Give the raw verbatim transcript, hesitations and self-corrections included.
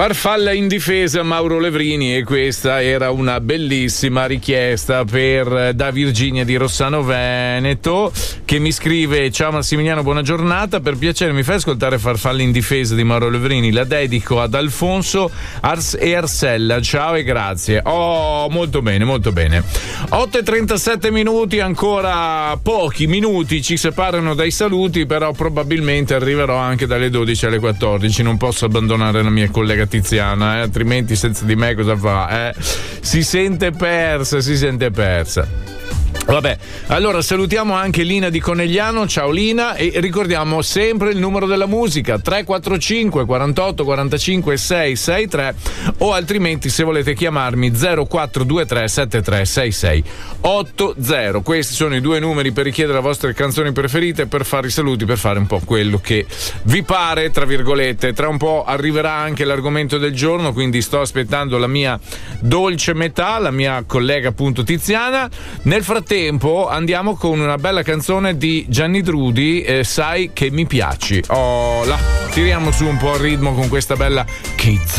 Farfalla in difesa Mauro Levrini, e questa era una bellissima richiesta per da Virginia di Rossano Veneto, che mi scrive: ciao Massimiliano, buona giornata, per piacere mi fai ascoltare Farfalla in difesa di Mauro Levrini, la dedico ad Alfonso Ars e Arsella, ciao e grazie. Oh, molto bene, molto bene. otto e trentasette minuti, ancora pochi minuti ci separano dai saluti, però probabilmente arriverò anche dalle dodici alle quattordici, non posso abbandonare la mia collega Tiziana, eh? Altrimenti senza di me cosa fa? Eh? Si sente persa, si sente persa. Vabbè, allora salutiamo anche Lina di Conegliano, ciao Lina, e ricordiamo sempre il numero della musica tre quattro cinque quarantotto quarantacinque sei sei tre, o altrimenti se volete chiamarmi zero quattro due tre sette tre sei sei otto zero. Questi sono i due numeri per richiedere le vostre canzoni preferite, per fare i saluti, per fare un po' quello che vi pare, tra virgolette. Tra un po' arriverà anche l'argomento del giorno, quindi sto aspettando la mia dolce metà, la mia collega appunto Tiziana. Nel frattempo andiamo con una bella canzone di Gianni Drudi, eh, Sai che mi piaci. Oh, là, tiriamo su un po' il ritmo con questa bella Kids.